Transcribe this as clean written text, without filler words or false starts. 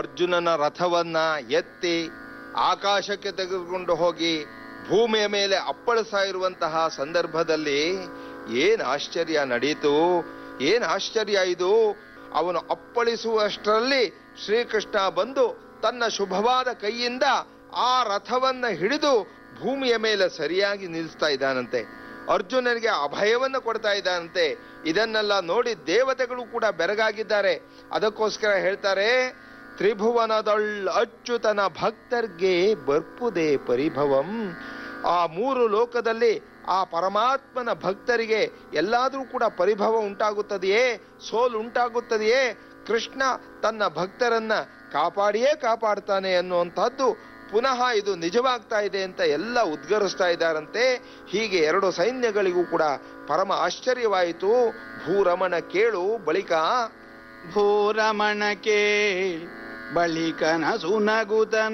ಅರ್ಜುನನ ರಥವನ್ನ ಎತ್ತಿ ಆಕಾಶಕ್ಕೆ ತೆಗೆದುಕೊಂಡು ಹೋಗಿ ಭೂಮಿಯ ಮೇಲೆ ಅಪ್ಪಳಿಸ್ತಾ ಇರುವಂತಹ ಸಂದರ್ಭದಲ್ಲಿ ಏನ್ ಆಶ್ಚರ್ಯ ನಡೆಯಿತು, ಏನ್ ಆಶ್ಚರ್ಯ ಇದು. ಅವನು ಅಪ್ಪಳಿಸುವಷ್ಟರಲ್ಲಿ ಶ್ರೀಕೃಷ್ಣ ಬಂದು ತನ್ನ ಶುಭವಾದ ಕೈಯಿಂದ ಆ ರಥವನ್ನ ಹಿಡಿದು ಭೂಮಿಯ ಮೇಲೆ ಸರಿಯಾಗಿ ನಿಲ್ಲಿಸ್ತಾ ಇದ್ದಾನಂತೆ. ಅರ್ಜುನನಿಗೆ ಅಭಯವನ್ನು ಕೊಡ್ತಾ ಇದ್ದಾನಂತೆ. ಇದನ್ನೆಲ್ಲ ನೋಡಿ ದೇವತೆಗಳು ಕೂಡ ಬೆರಗಾಗಿದ್ದಾರೆ. ಅದಕ್ಕೋಸ್ಕರ ಹೇಳ್ತಾರೆ, ತ್ರಿಭುವನದೊಳ್ ಅಚ್ಯುತನ ಭಕ್ತರ್ಗೆ ಬರ್ಪುದೇ ಪರಿಭವಂ. ಆ ಮೂರು ಲೋಕದಲ್ಲಿ ಆ ಪರಮಾತ್ಮನ ಭಕ್ತರಿಗೆ ಎಲ್ಲಾದ್ರೂ ಕೂಡ ಪರಿಭವ ಉಂಟಾಗುತ್ತದೆಯೇ, ಸೋಲು ಉಂಟಾಗುತ್ತದೆಯೇ? ಕೃಷ್ಣ ತನ್ನ ಭಕ್ತರನ್ನ ಕಾಪಾಡಿಯೇ ಕಾಪಾಡ್ತಾನೆ ಅನ್ನುವಂಥದ್ದು ಪುನಃ ಇದು ನಿಜವಾಗ್ತಾ ಇದೆ ಅಂತ ಎಲ್ಲ ಉದ್ಗರಿಸ್ತಾ ಇದ್ದಾರಂತೆ. ಹೀಗೆ ಎರಡು ಸೈನ್ಯಗಳಿಗೂ ಕೂಡ ಪರಮ ಆಶ್ಚರ್ಯವಾಯಿತು. ಭೂರಮಣ ಕೇಳು ಬಳಿಕ ಭೂರಮಣ ಕೇಳ್ ಬಳಿಕನ ಸುನಗುತನು